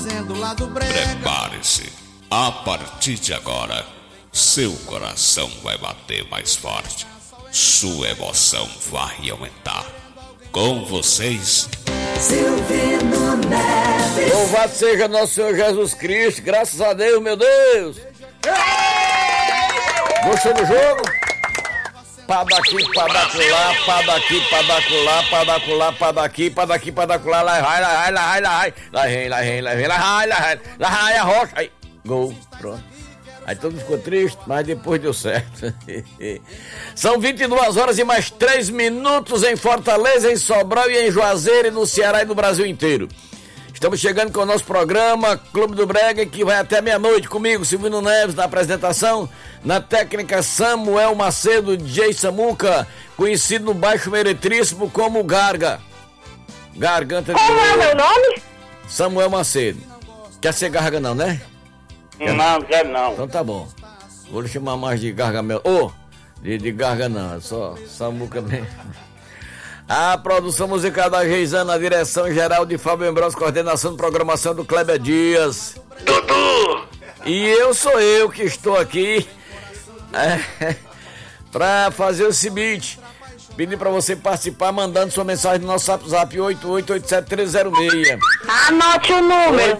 Prepare-se, a partir de agora, seu coração vai bater mais forte, sua emoção vai aumentar. Com vocês, Silvino Neves. Louvado seja nosso Senhor Jesus Cristo, graças a Deus, meu Deus. Gostou do jogo? Pá daqui, pá dacular, pá daqui, pá dacular, pá dacular, pá daqui, pá daqui, pá dacular, lá vai, lá vai, lá vai, lá vai, lá vem, lá vem, lá vem, lá vai, lá vai, lá vai, a rocha, aí, gol, pronto. Aí todo mundo ficou triste, mas depois deu certo. São 22 horas e mais 3 minutos em Fortaleza, em Sobral e em Juazeiro e no Ceará e no Brasil inteiro. Estamos chegando com o nosso programa Clube do Brega, que vai até meia-noite comigo, Silvino Neves, na apresentação, na técnica Samuel Macedo, DJ Samuca, conhecido no Baixo Meretríssimo como Garga. Garganta de... Como é o meu nome? Samuel Macedo. Quer ser Garga não, né? Não, quero não. Então tá bom. Vou lhe chamar mais de Gargamel. De Garga não, é só Samuca mesmo. A produção musical da Geisana, a direção geral de Fábio Ambrosio, coordenação de programação do Kleber Dias. Dudu! E sou eu que estou aqui para fazer o seguinte: pedir para você participar mandando sua mensagem no nosso WhatsApp 8887-1306. Anote o número.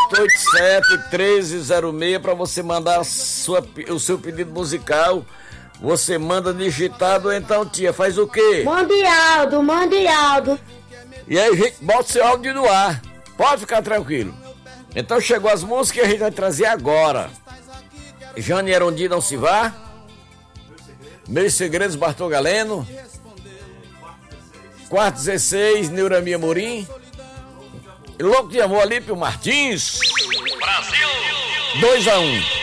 8887-1306 para você mandar o seu pedido musical. Você manda digitado, então, tia, faz o quê? Mande áudio. E aí a gente bota o seu áudio no ar. Pode ficar tranquilo. Então chegou as músicas que a gente vai trazer agora. Jane Erondi, Não Se Vá. Meus Segredos, Bartol Galeno. Quarto 16, Neuramia Morim. Louco de Amor, Alípio Martins. Brasil! 2-1.